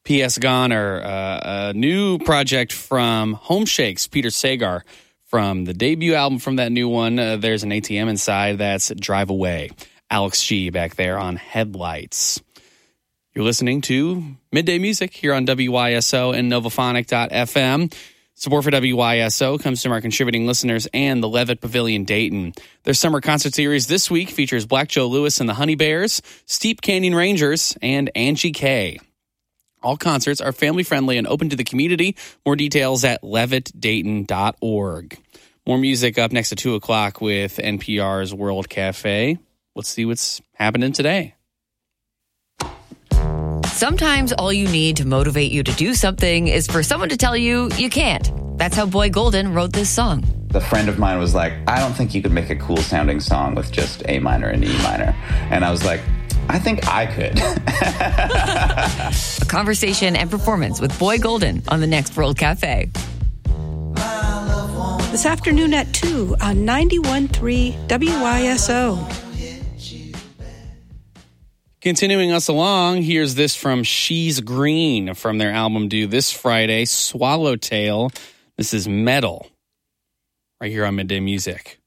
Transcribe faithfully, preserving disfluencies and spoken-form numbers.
P S. Goner, uh, a new project from Home Shakes, Peter Sagar, from the debut album from that new one. Uh, there's an A T M inside. That's Drive Away. Alex G back there on Headlights. You're listening to Midday Music here on W Y S O and Novophonic dot f m. Support for W Y S O comes from our contributing listeners and the Levitt Pavilion Dayton. Their summer concert series this week features Black Joe Lewis and the Honey Bears, Steep Canyon Rangers, and Angie K. All concerts are family-friendly and open to the community. More details at levitt dayton dot org. More music up next at two o'clock with N P R's World Cafe. Let's see what's happening today. Sometimes all you need to motivate you to do something is for someone to tell you you can't. That's how Boy Golden wrote this song. A friend of mine was like, I don't think you could make a cool sounding song with just A minor and E minor. And I was like, I think I could. A conversation and performance with Boy Golden on the next World Cafe. This afternoon at two on ninety-one point three W Y S O. Continuing us along, here's this from She's Green from their album due this Friday, Swallowtail. This is Metal, right here on Midday Music.